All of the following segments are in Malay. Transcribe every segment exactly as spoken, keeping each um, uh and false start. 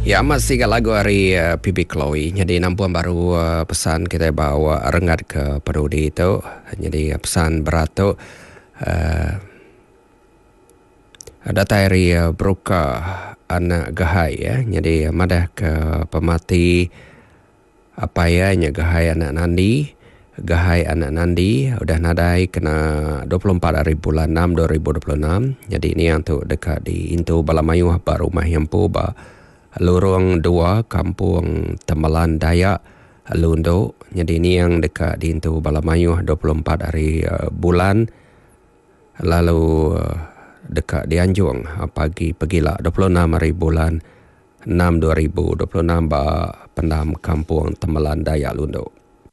Ya, masih kat lagu hari uh, P B Chloe. Jadi nampuan baru uh, pesan kita bawa rengat ke peduli itu. Jadi uh, pesan berat tu uh, data dari uh, broker anak gahai ya. Jadi uh, madah ke pemati apa ya nya gahai anak nandi. Gahai anak nandi udah nadai kena dua puluh empat hari bulan enam dua ribu dua puluh enam. Jadi ini yang tu dekat di Intu Balamayuh baru rumah yang pu ba Lorong dua, Kampung Temelan Dayak, Lundo. Jadi ini yang dekat di Intu Balamayuh dua puluh empat hari uh, bulan. Lalu uh, dekat di Anjung uh, pagi pergilah dua puluh enam hari bulan enam dua ribu dua puluh enam ba Pendam Kampung Temelan Dayak, Lundo.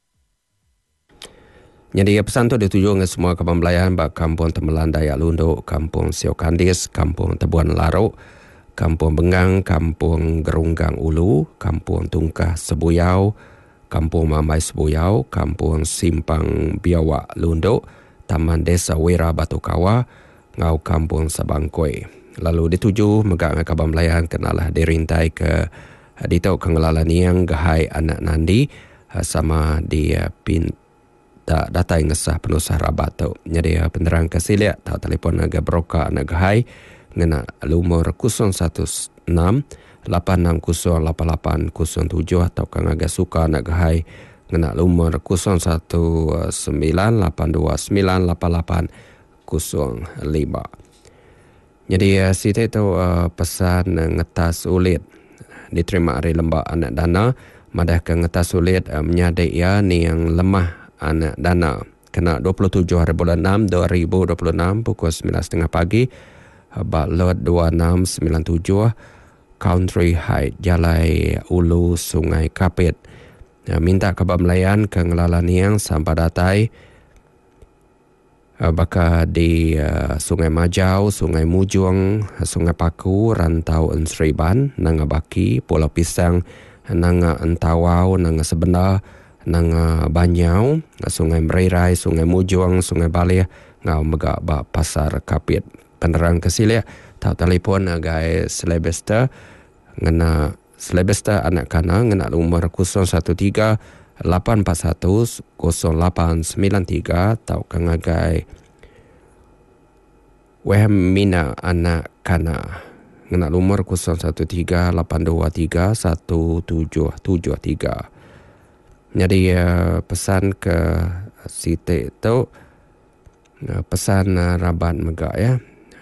Jadi pesan tu dituju dengan semua kampung belayan ba Kampung Temelan Dayak, Lundo, Kampung Siokandis, Kampung Tebuan Laruk, Kampung Bengang, Kampung Gerunggang Ulu, Kampung Tungkah Sebuyau, Kampung Mamai Sebuyau, Kampung Simpang Biawak Lundo, Taman Desa Wera Batu Kawa, Ngau Kampung Sabangkoi. Lalu dituju megak kabar melayan kenalah dirintai ke ditau kengelalan yang gahai anak nandi sama dia pinta datai ngesah penusah rabat tu. Jadi penerang kesilia tak telefon agak broka anak gahai ngena lumur kosong satu enam lapan enam kosong lapan lapan kosong tujuh atau kang agak suka nak gahai ngena lumur kosong satu sembilan lapan dua sembilan lapan lapan kosong lima. Jadi uh, sita itu uh, pesan uh, ngetas ulit diterima dari lembak anak dana madah ke ngetas ulit uh, menyadai ya ni yang lemah anak dana kena dua puluh tujuh hari bulan enam dua ribu dua puluh enam pukul sembilan tiga puluh pagi Baklot dua enam sembilan tujuh Country Heights Jalai Ulu Sungai Kapit. Ya, minta kabar melayan ke ngelalan yang sampai datai baka di uh, Sungai Majau, Sungai Mujung, Sungai Paku, Rantau Ensriban, Nanga Baki, Pulau Pisang, Nanga Entawau, Nanga Sebenar, Nanga Banyau, Sungai Mererai, Sungai Mujung, Sungai Balia, Ngau Megak ba Pasar Kapit. Penerang kesilia tau telefon agai Selebesta ngena Selebesta anak kana ngena umur kosong satu tiga lapan empat satu kosong lapan sembilan tiga tau kang agai Wehmina anak kana ngena umur kosong satu tiga lapan dua tiga satu tujuh tujuh tiga. Jadi uh, pesan ke Siti tu uh, pesan uh, rabat megak ya.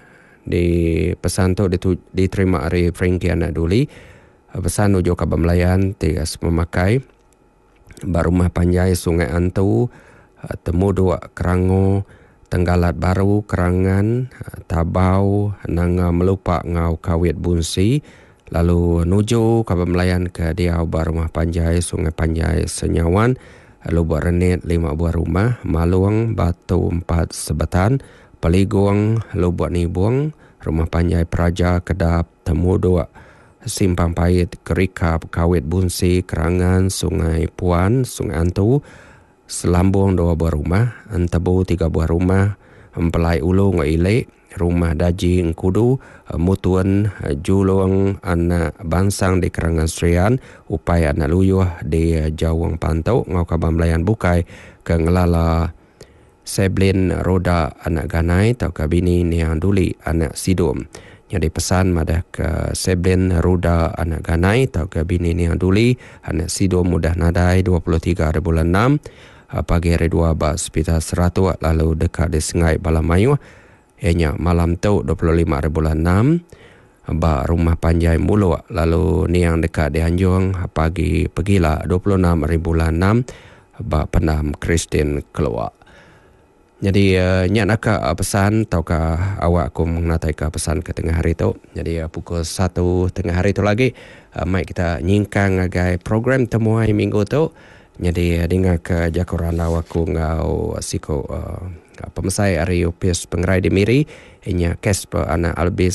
Di pesan tu diterima dari Frankie anak duli. Pesan ujo kabar melayan tigas memakai Barumah Panjai Sungai Antu, Temudu Kerango, Tenggalat Baru Kerangan, Tabau Nanga Melupak Ngau Kawit Bunsi. Lalu nuju kabar melayan ke Diau Barumah Panjai Sungai Panjai Senyawan, Lubuk Renit lima buah rumah, Maluang Batu empat Sebatan, Peligong, Lubuk Nibung, Rumah Panjai Praja, Kedap, Temudu, Simpang Pait, Kerikap, Kawit Bunsi, Kerangan, Sungai Puan, Sungai Antu, Selambung dua buah rumah, Entebu tiga buah rumah, Empelai Ulu, Ngoile, Rumah Daji, Engkudu, Mutuan, Julung, Anak Bansang di Kerangan Serian, Upai Anak Luyuh di Jawang Pantau, Ngau Kabar Melayan Bukai, ke Ngelala Seblin Roda anak ganai tau kabini ni yang duli anak sidum. Jadi pesan madah ke Seblin Roda anak ganai tau kabini ni yang duli anak sidum mudah nadai dua puluh tiga hari bulan enam pagi hari dua ba sekitar seratus lalu dekat di Sungai Balamayuh. Ianya malam tu dua puluh lima hari bulan enam ba Rumah Panjai Mulu lalu ni yang dekat di Anjung pagi pergilah dua puluh enam hari bulan enam ba Pendam Kristin keluar. Jadi uh, nyak nak uh, pesan taukah awak aku mengatai ke pesan ke tengah hari tu. Jadi uh, pukul satu tengah hari tu lagi uh, mai kita nyingkang agai program temuai minggu tu. Jadi uh, dengar ke jakoran awak aku ngau siko uh, pemesai ari upis pengerai di miri inya kes pe anak albis